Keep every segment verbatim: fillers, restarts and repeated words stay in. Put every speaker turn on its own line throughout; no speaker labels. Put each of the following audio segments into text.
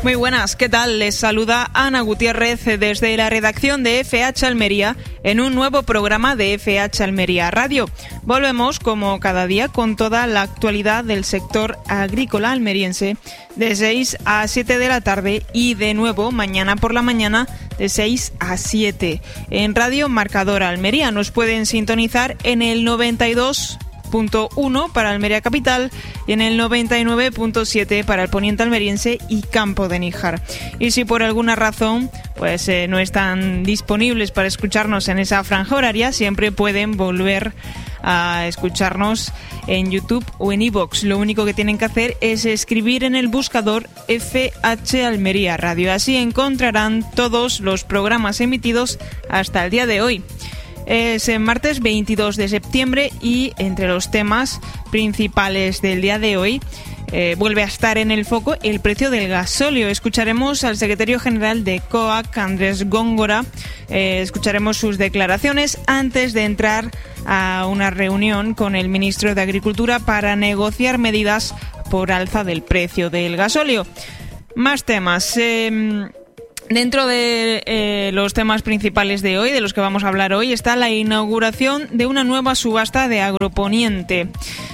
Muy buenas, ¿qué tal? Les saluda Ana Gutiérrez desde la redacción de F H Almería en un nuevo programa de F H Almería Radio. Volvemos, como cada día, con toda la actualidad del sector agrícola almeriense de seis a siete de la tarde y de nuevo mañana por la mañana de seis a siete. En Radio Marcador Almería nos pueden sintonizar en el noventa y dos punto uno para Almería Capital y en el noventa y nueve punto siete para el poniente almeriense y Campo de Níjar. Y si por alguna razón pues eh, no están disponibles para escucharnos en esa franja horaria, siempre pueden volver a escucharnos en YouTube o en iVoox. Lo único que tienen que hacer es escribir en el buscador F H Almería Radio. Así encontrarán todos los programas emitidos hasta el día de hoy. Es el martes veintidós de septiembre y entre los temas principales del día de hoy eh, vuelve a estar en el foco el precio del gasóleo. Escucharemos al secretario general de C O A C, Andrés Góngora, eh, escucharemos sus declaraciones antes de entrar a una reunión con el ministro de Agricultura para negociar medidas por alza del precio del gasóleo. Más temas. Eh, Dentro de eh, los temas principales de hoy, de los que vamos a hablar hoy, está la inauguración de una nueva subasta de Agroponiente.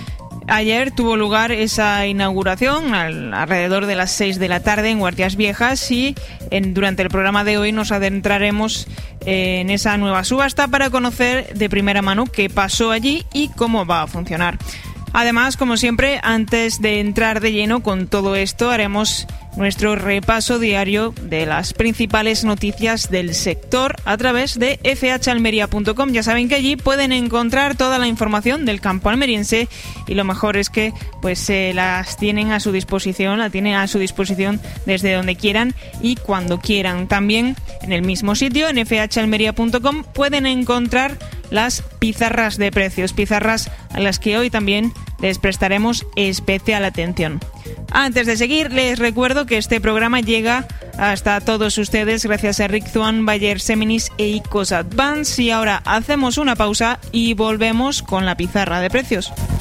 Ayer tuvo lugar esa inauguración al, alrededor de las seis de la tarde en Guardias Viejas y en, durante el programa de hoy nos adentraremos eh, en esa nueva subasta para conocer de primera mano qué pasó allí y cómo va a funcionar. Además, como siempre, antes de entrar de lleno con todo esto, haremos nuestro repaso diario de las principales noticias del sector a través de f h almería punto com. Ya saben que allí pueden encontrar toda la información del campo almeriense y lo mejor es que pues se eh, las tienen a su disposición, la tienen a su disposición desde donde quieran y cuando quieran. También en el mismo sitio, en f h almería punto com, pueden encontrar las pizarras de precios, pizarras a las que hoy también les prestaremos especial atención. Antes de seguir, les recuerdo que este programa llega hasta todos ustedes gracias a Riczuan, Bayer, Seminis e Icos Advance. Y ahora hacemos una pausa y volvemos con la pizarra de precios.